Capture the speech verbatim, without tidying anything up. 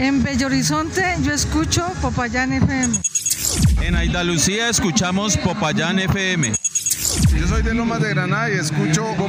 En Bello Horizonte yo escucho Popayán F M. En Andalucía escuchamos Popayán F M. Yo soy de Lomas de Granada y escucho